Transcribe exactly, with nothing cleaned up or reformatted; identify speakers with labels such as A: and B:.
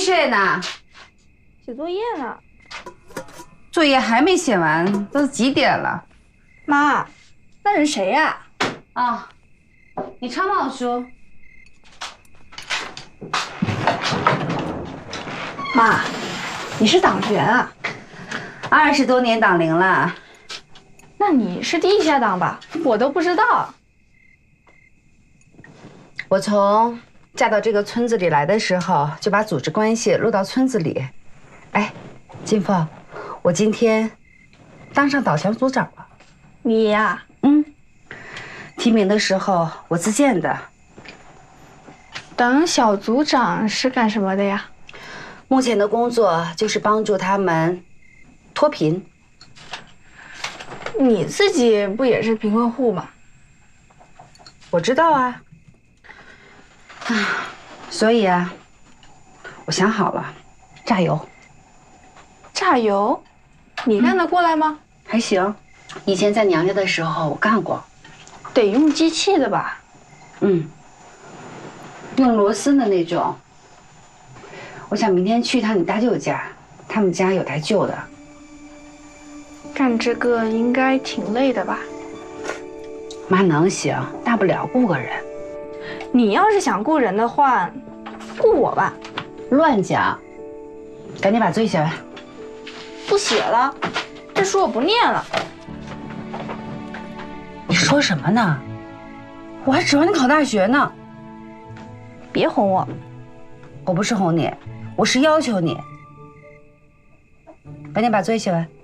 A: 睡呢？
B: 写作业呢。
A: 作业还没写完，都几点了？
B: 妈，那人谁呀？
A: 啊，你抄吗，我叔？
B: 妈，你是党员啊？
A: 二十多年党龄了。
B: 那你是地下党吧？我都不知道。
A: 我从嫁到这个村子里来的时候，就把组织关系落到村子里。哎，金凤，我今天当上党小组长了。
B: 你呀？
A: 嗯。提名的时候我自荐的。
B: 党小组长是干什么的呀？
A: 目前的工作就是帮助他们脱贫。
B: 你自己不也是贫困户吗？
A: 我知道啊。啊，所以啊，我想好了，榨油。
B: 榨油？你干得过来吗？
A: 嗯，还行，以前在娘家的时候我干过。
B: 得用机器的吧？
A: 嗯，用螺丝的那种。我想明天去一趟你大舅家，他们家有台旧的。
B: 干这个应该挺累的吧？
A: 妈能行，大不了雇个人。
B: 你要是想雇人的话，雇我吧。
A: 乱讲！赶紧把作业写完。
B: 不写了，这书我不念了。
A: 你说什么呢？我还指望你考大学呢。
B: 别哄我。
A: 我不是哄你，我是要求你。赶紧把作业写完。